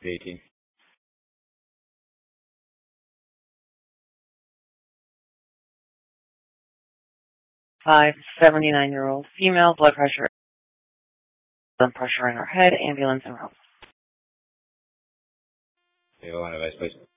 18. Five 79-year-old female, blood pressure in her head, ambulance en route. 801 advice, please.